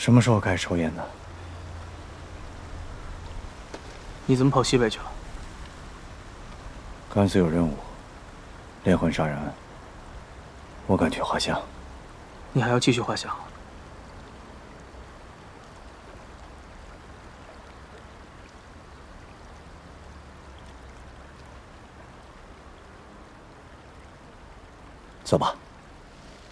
什么时候开始抽烟的？ 你怎么跑西北去了？ 甘肃有任务，连环杀人案。我赶去华夏。 你还要继续画像？ 走吧。